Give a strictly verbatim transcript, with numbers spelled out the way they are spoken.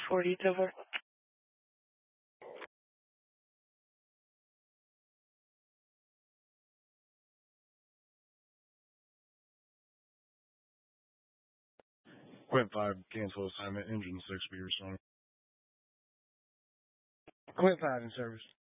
forty over. Quint five, cancel assignment, engine six, be your son. Quint five in service.